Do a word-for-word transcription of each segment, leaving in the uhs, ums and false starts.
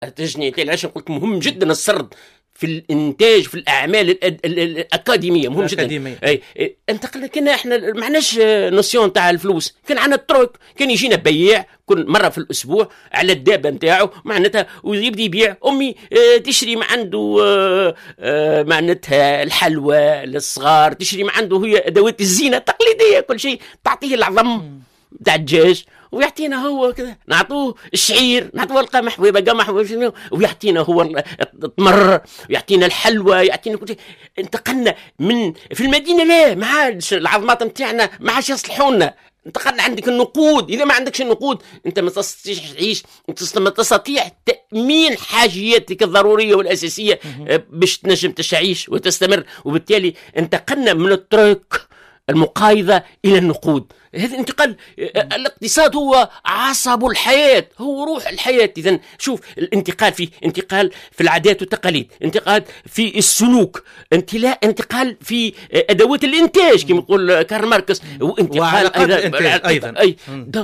تجني علاش قلت مهم جدا السرد في الانتاج في الاعمال الأد... الاكاديميه مهم جدا. اي انتقلنا كنا احنا ما عندناش نوسيون تاع الفلوس، كان عندنا التروك، كان يجينا بياع كل مره في الاسبوع على الدابه نتاعو معناتها ويبدا يبيع. امي اه تشري ما عنده اه اه معناتها الحلوى للصغار، تشري ما عنده هي ادوات الزينه التقليديه، كل شيء تعطيه العظم تاع الدجاج ويعطينا هو كذا، نعطوه الشعير، نعطوه القمح ويبقى قمح ويعطينا هو التمر، يعطينا الحلوى، يعطينا كل شيء. انتقلنا من في المدينه لا ما عادش العظمات نتاعنا ما عادش يصلحونا، انتقلنا عندك النقود. اذا ما عندكش النقود انت ما تستطيعش تعيش، ما تستطيع تامين حاجياتك الضروريه والاساسيه باش تنجم تعيش وتستمر. وبالتالي انتقلنا من الترك المقايضة إلى النقود. هذا انتقال. الاقتصاد هو عصب الحياة، هو روح الحياة. إذن شوف الانتقال فيه انتقال في العادات والتقاليد، انتقال في السلوك، انتقال في أدوات الإنتاج كما يقول كارل ماركس، وانتقال أيضا, أيضا. أي.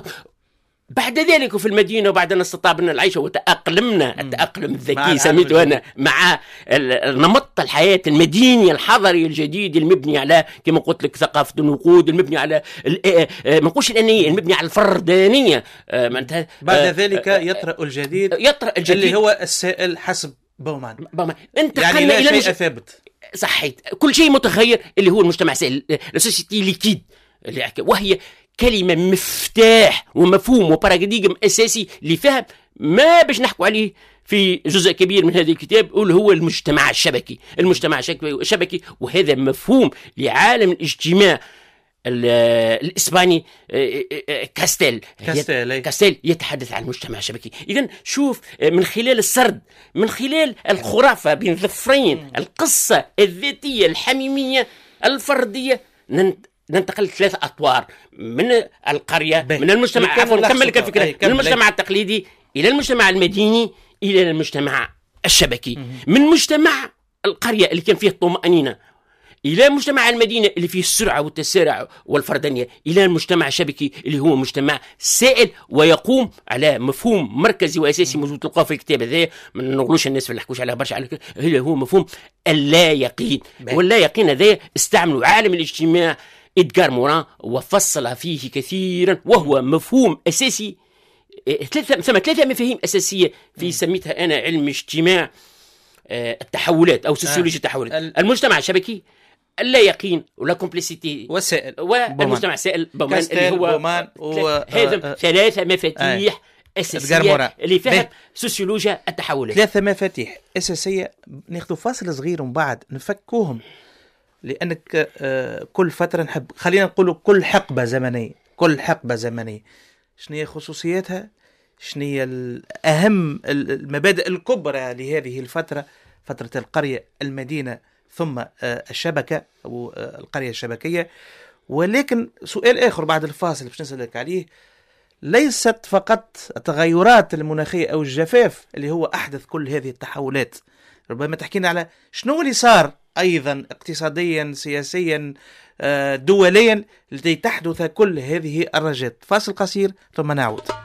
بعد ذلك في المدينة وبعد أن استطعنا العيش وتأقلمنا التأقلم الذكي سميته أنا مع نمط الحياة المديني الحضري الجديد المبني على كما قلت لك ثقافة النقود، المبني على ما نقولش الأنية، المبني على الفردانية. بعد ذلك يطرأ الجديد، يطرأ الجديد اللي هو السائل حسب بومان. بومان. يعني لا شيء مش... ثابت، صحيت، كل شيء متغير اللي هو المجتمع سائل، السوسيتي ليكيد، وهي كلمة مفتاح ومفهوم وباراديغم أساسي لفهم ما باش نحكوا عليه في جزء كبير من هذا الكتاب، اللي هو المجتمع الشبكي. المجتمع الشبكي وهذا مفهوم لعالم الاجتماع الإسباني كاستيل كاستيل, كاستيل يتحدث عن المجتمع الشبكي. إذن شوف من خلال السرد، من خلال الخرافة بين ظفرين، القصة الذاتية الحميمية الفردية، ننتقل ثلاث أطوار من القرية بي. من المجتمع عفوا نكمل الفكرة من المجتمع التقليدي إلى المجتمع المديني إلى المجتمع الشبكي. مم. من مجتمع القرية اللي كان فيه الطمأنينة إلى مجتمع المدينة اللي فيه السرعة والتسارع والفردانية، إلى المجتمع الشبكي اللي هو مجتمع سائل ويقوم على مفهوم مركزي وأساسي موجود تلقاه في الكتاب هذا. ما نقولوش الناس اللي يحكوش على برشا على كده، هو مفهوم اللا يقين. واللا يقين هذا استعملوا عالم الاجتماع إدغار موران وفصل فيه كثيرا، وهو مفهوم أساسي. ثلاثة ثم ثلاثة مفاهيم أساسية في سميتها أنا علم اجتماع التحولات أو سوسيولوجيا التحولات. المجتمع الشبكي، اللا يقين ولا كومبليسيتي والسائل والمجتمع السائل بومان اللي هو بومان و... هذا ثلاثة مفاتيح آه. أساسية لفهم سوسيولوجيا التحولات. ثلاثة مفاتيح أساسية. ناخذ فاصل صغير ومن بعد نفكوهم، لأنك كل فترة نحب خلينا نقول كل حقبة زمنية كل حقبة زمنية شنو هي خصوصياتها، شنو هي أهم المبادئ الكبرى لهذه الفترة، فترة القرية المدينة ثم الشبكة أو القرية الشبكية. ولكن سؤال آخر بعد الفاصل باش نسألك عليه، ليست فقط التغيرات المناخية أو الجفاف اللي هو أحدث كل هذه التحولات، ربما تحكينا على شنو اللي صار أيضا اقتصاديا سياسيا دوليا لكي تحدث كل هذه الرجات. فاصل قصير ثم نعود.